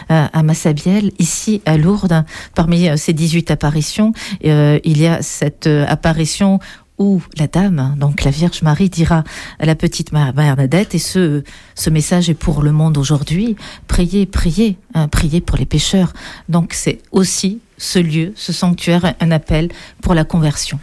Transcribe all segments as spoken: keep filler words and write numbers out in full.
à Massabielle, ici à Lourdes. Parmi ces dix-huit apparitions, euh, il y a cette euh, apparition où la dame, donc la Vierge Marie, dira à la petite Bernadette, et ce, ce message est pour le monde aujourd'hui, priez, priez, hein, priez pour les pécheurs. Donc c'est aussi ce lieu, ce sanctuaire, un appel pour la conversion.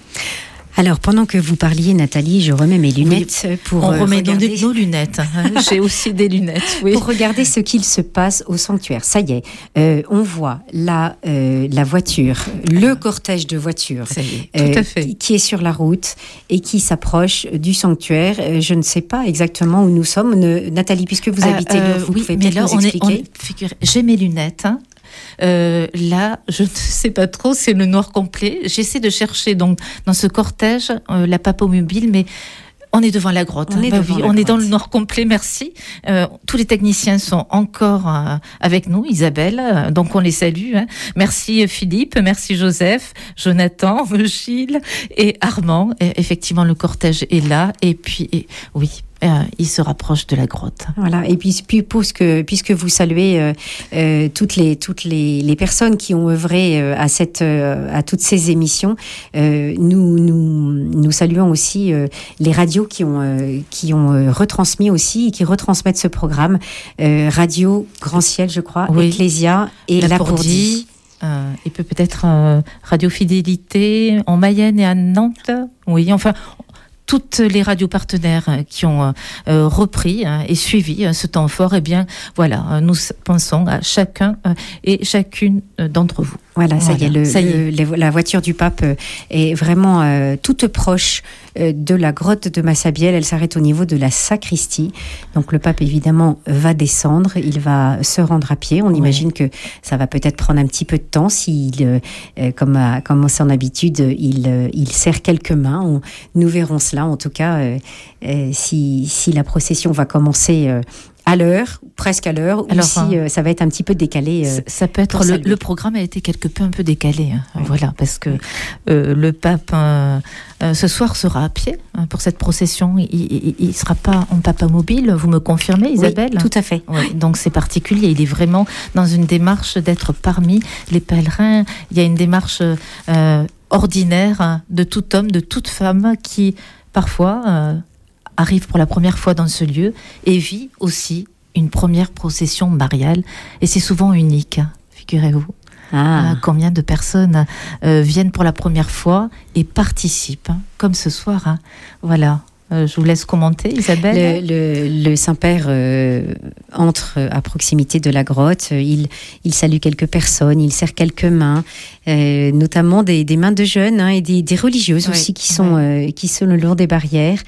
Alors, pendant que vous parliez, Nathalie, je remets mes lunettes oui, pour on remet regarder... nos, nos lunettes. Hein. J'ai aussi des lunettes, oui. Pour regarder ce qu'il se passe au sanctuaire. Ça y est, euh, on voit la, euh, la voiture, le cortège de voitures Ça y est, tout euh, à fait. qui, qui est sur la route et qui s'approche du sanctuaire. Euh, je ne sais pas exactement où nous sommes. Ne, Nathalie, puisque vous habitez euh, Lourdes, vous oui, pouvez mais peut-être là, nous on expliquer. est, on, figurez, j'ai mes lunettes, hein. Euh, là, je ne sais pas trop, c'est le noir complet. J'essaie de chercher donc dans ce cortège euh, la papomobile, mais on est devant la grotte. On est, bah devant oui, la on grotte. est dans le noir complet, merci. Euh, tous les techniciens sont encore euh, avec nous, Isabelle, euh, donc on les salue. Hein. Merci Philippe, merci Joseph, Jonathan, Gilles et Armand. Et effectivement, le cortège est là. Et puis, et, oui. Euh, il se rapproche de la grotte. Voilà. Et puis, puis puisque, puisque vous saluez euh, euh, toutes les toutes les, les personnes qui ont œuvré euh, à cette euh, à toutes ces émissions, euh, nous nous nous saluons aussi euh, les radios qui ont euh, qui ont euh, retransmis aussi et qui retransmettent ce programme. Euh, Radio Grand Ciel, je crois, oui. Ecclésia et La, La Pourdie. Euh, il peut peut-être euh, Radio Fidélité en Mayenne et à Nantes. Oui, enfin. Toutes les radios partenaires qui ont euh, repris hein, et suivi euh, ce temps fort, eh bien, voilà, euh, nous pensons à chacun euh, et chacune euh, d'entre vous. Voilà, ça voilà, y est, le, ça y le, est. le, la voiture du pape euh, est vraiment euh, toute proche euh, de la grotte de Massabielle. Elle s'arrête au niveau de la sacristie. Donc le pape, évidemment, va descendre. Il va se rendre à pied. On oui. imagine que ça va peut-être prendre un petit peu de temps. S'il, euh, comme à, comme son habitude, il, euh, il serre quelques mains. On, nous verrons cela. En tout cas, euh, euh, si, si la procession va commencer... Euh, à l'heure, presque à l'heure, ou si euh, ça va être un petit peu décalé. Euh, ça peut être le, le programme a été quelque peu un peu décalé, hein, oui. Voilà, parce que euh, le pape euh, euh, ce soir sera à pied hein, pour cette procession. Il, il, il sera pas en papamobile, vous me confirmez, Isabelle ? Oui, tout à fait. Oui, donc c'est particulier. Il est vraiment dans une démarche d'être parmi les pèlerins. Il y a une démarche euh, ordinaire hein, de tout homme, de toute femme qui parfois euh, arrive pour la première fois dans ce lieu et vit aussi une première procession mariale. Et c'est souvent unique, hein, figurez-vous. Ah. Euh, combien de personnes euh, viennent pour la première fois et participent, hein, comme ce soir. Hein. Voilà. Euh, je vous laisse commenter, Isabelle. Le, le, le Saint-Père euh, entre à proximité de la grotte. Il, il salue quelques personnes, il serre quelques mains, euh, notamment des, des mains de jeunes hein, et des, des religieuses oui. aussi qui sont, ouais. euh, qui sont le long des barrières.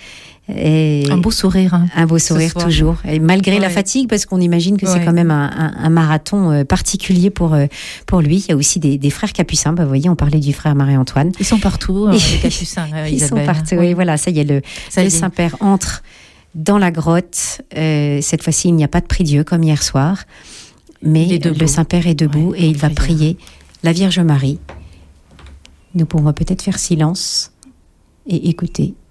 Et un beau sourire. Hein, un beau sourire toujours. Et malgré ouais. la fatigue, parce qu'on imagine que ouais. c'est quand même un, un, un marathon euh, particulier pour, euh, pour lui. Il y a aussi des, des frères capucins. Bah, vous voyez, on parlait du frère Marie-Antoine. Ils sont partout, euh, les capucins, euh, Ils Isabelle. sont partout, oui. oui, voilà. Ça y est, le, ça le Saint-Père entre dans la grotte. Euh, cette fois-ci, il n'y a pas de prie-dieu comme hier soir. Mais le Saint-Père est debout ouais, et il va prier la Vierge Marie. Nous pourrons peut-être faire silence et écouter